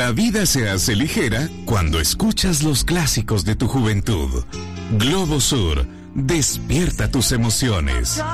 La vida se hace ligera cuando escuchas los clásicos de tu juventud. Globo Sur, despierta tus emociones.